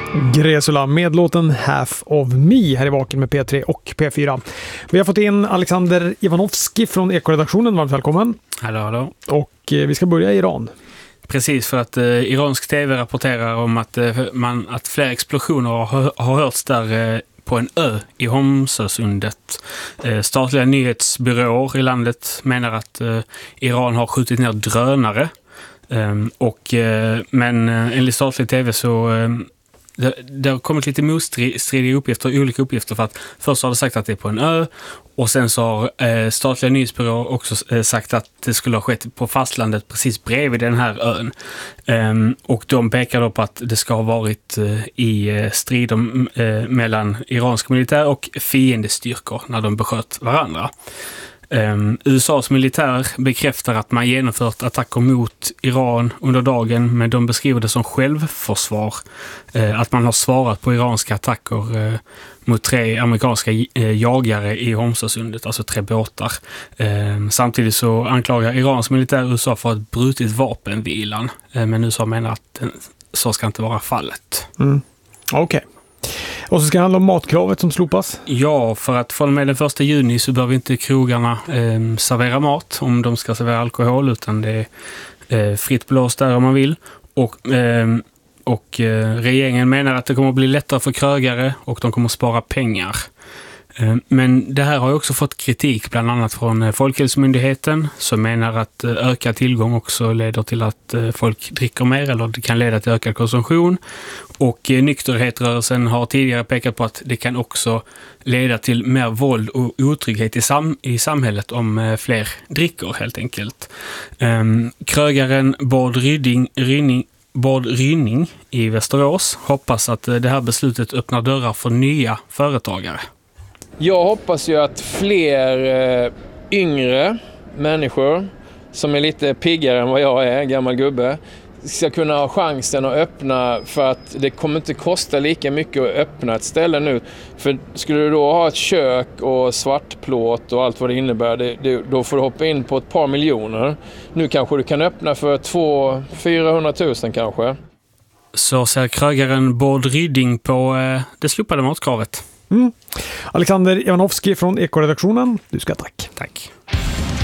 Gresula med låten Half of Me här i Vaken med P3 och P4. Vi har fått in Alexander Ivanovski från Ekoredaktionen. Varmt välkommen. Hallå. Och vi ska börja i Iran. Precis, för att iransk tv rapporterar om att fler explosioner har hörts där på en ö i Hormuzsundet. Statliga nyhetsbyråer i landet menar att Iran har skjutit ner drönare. Men enligt statlig tv så det har kommit lite motstridiga uppgifter, olika uppgifter, för att först har det sagt att det är på en ö och sen så har statliga nyhetsbyråer också sagt att det skulle ha skett på fastlandet precis bredvid den här ön. Och de pekar då på att det ska ha varit i strider mellan iransk militär och fiendestyrkor när de besköt varandra. USAs militär bekräftar att man genomfört attacker mot Iran under dagen, men de beskriver det som självförsvar. Att man har svarat på iranska attacker mot 3 amerikanska jagare i Hormuzsundet, alltså 3 båtar. Samtidigt så anklagar Irans militär USA för att brutit vapenvilan, men USA menar att så ska inte vara fallet. Okej. Och så ska det handla om matkravet som slopas? Ja, för att från och med den 1 juni så behöver inte krogarna servera mat om de ska servera alkohol, utan det är fritt blås där om man vill. Och regeringen menar att det kommer att bli lättare för krögare och de kommer att spara pengar. Men det här har ju också fått kritik bland annat från Folkhälsomyndigheten, som menar att ökad tillgång också leder till att folk dricker mer, eller det kan leda till ökad konsumtion. Och nykterhetsrörelsen har tidigare pekat på att det kan också leda till mer våld och otrygghet i samhället om fler dricker helt enkelt. Krögaren Bård Rynning i Västerås hoppas att det här beslutet öppnar dörrar för nya företagare. Jag hoppas ju att fler yngre människor som är lite piggare än vad jag är, gammal gubbe, ska kunna ha chansen att öppna, för att det kommer inte kosta lika mycket att öppna ett ställe nu. För skulle du då ha ett kök och svartplåt och allt vad det innebär, då får du hoppa in på ett par miljoner. Nu kanske du kan öppna för 200-400 000 kanske. Så ser krögaren Bård Ryding på det slopade matkravet. Alexander Ivanovski från Ekoredaktionen, du ska tack. Tack.